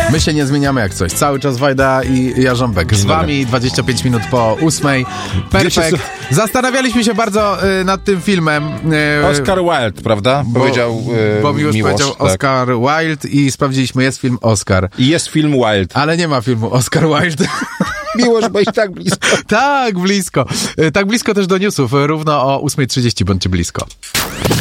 My się nie zmieniamy jak coś. Cały czas Wajda i Jarząbek. Z wami 25 minut po 8. Perfekt. Zastanawialiśmy się bardzo nad tym filmem. Oscar Wilde, prawda? Powiedział Bo Miłosz powiedział tak. Oscar Wilde i sprawdziliśmy, jest film Oscar. I jest film Wilde. Ale nie ma filmu Oscar Wilde. Miłosz, byłeś tak blisko. Tak blisko. Tak blisko też do newsów. Równo o 8:30 bądźcie blisko.